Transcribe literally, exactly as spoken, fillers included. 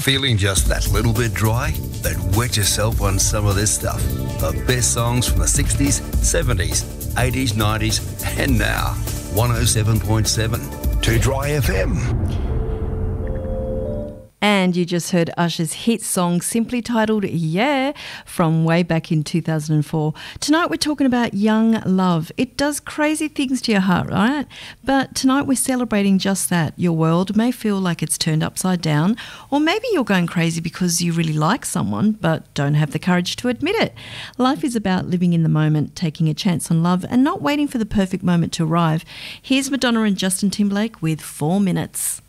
Feeling just that little bit dry? Then wet yourself on some of this stuff. The best songs from the sixties, seventies, eighties, nineties and now. one oh seven point seven to Dry F M. And you just heard Usher's hit song simply titled Yeah from way back in two thousand four. Tonight we're talking about young love. It does crazy things to your heart, right? But tonight we're celebrating just that. Your world may feel like it's turned upside down, or maybe you're going crazy because you really like someone but don't have the courage to admit it. Life is about living in the moment, taking a chance on love and not waiting for the perfect moment to arrive. Here's Madonna and Justin Timberlake with Four Minutes.